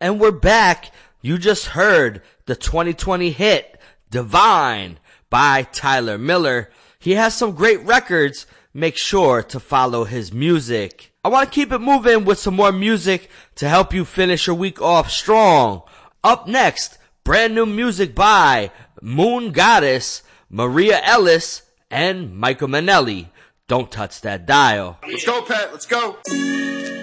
And we're back. You just heard the 2020 hit, Divine, by Tyler Miller. He has some great records. Make sure to follow his music. I want to keep it moving with some more music to help you finish your week off strong. Up next, brand new music by Moon Goddess, Maria Ellis, and Michael Manelli. Don't touch that dial. Let's go, Pat. Let's go.